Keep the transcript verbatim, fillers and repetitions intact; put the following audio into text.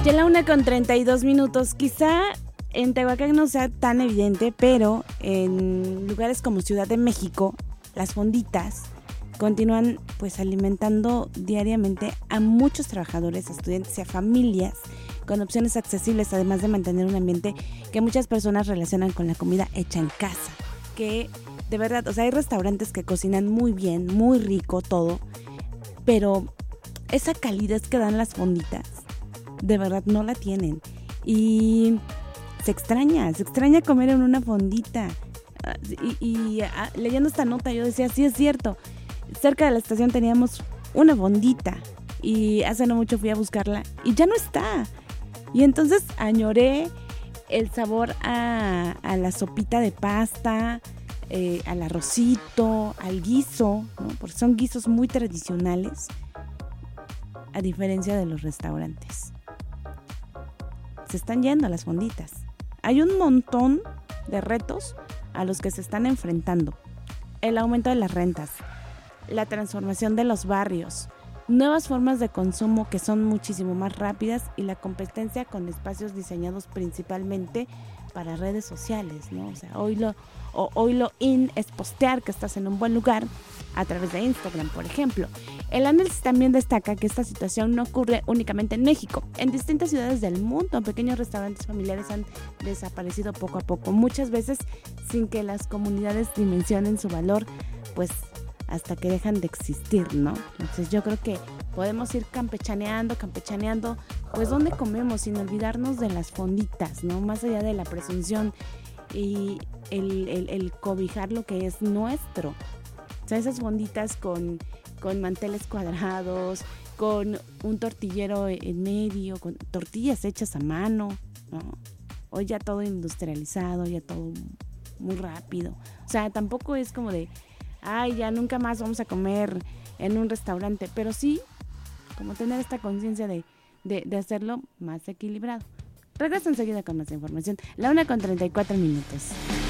Ya la una con treinta y dos minutos, quizá en Tehuacán no sea tan evidente, pero en lugares como Ciudad de México, las fonditas continúan pues alimentando diariamente a muchos trabajadores, a estudiantes y a familias con opciones accesibles, además de mantener un ambiente que muchas personas relacionan con la comida hecha en casa, que de verdad, o sea, hay restaurantes que cocinan muy bien, muy rico todo, pero esa calidez que dan las fonditas, de verdad no la tienen. Y se extraña, se extraña comer en una fondita. Y, y a, leyendo esta nota yo decía, sí es cierto, cerca de la estación teníamos una fondita y hace no mucho fui a buscarla y ya no está. Y entonces añoré el sabor a, a la sopita de pasta, eh, al arrocito, al guiso, ¿no? Porque son guisos muy tradicionales, a diferencia de los restaurantes. Se están yendo las fonditas. Hay un montón de retos a los que se están enfrentando. El aumento de las rentas, la transformación de los barrios, nuevas formas de consumo que son muchísimo más rápidas y la competencia con espacios diseñados principalmente para redes sociales, ¿no? O sea, hoy lo, o, hoy lo in es postear que estás en un buen lugar a través de Instagram, por ejemplo. El análisis también destaca que esta situación no ocurre únicamente en México. En distintas ciudades del mundo, pequeños restaurantes familiares han desaparecido poco a poco, muchas veces sin que las comunidades dimensionen su valor, pues hasta que dejan de existir, ¿no? Entonces yo creo que podemos ir campechaneando, campechaneando, pues dónde comemos, sin olvidarnos de las fonditas, ¿no? Más allá de la presunción y el, el, el cobijar lo que es nuestro. O sea, esas fonditas con, con manteles cuadrados, con un tortillero en medio, con tortillas hechas a mano, ¿no? Hoy ya todo industrializado, ya todo muy rápido. O sea, tampoco es como de, ay, ya nunca más vamos a comer en un restaurante, pero sí como tener esta conciencia de, de, de hacerlo más equilibrado. Regreso enseguida con más información. La una con treinta y cuatro minutos.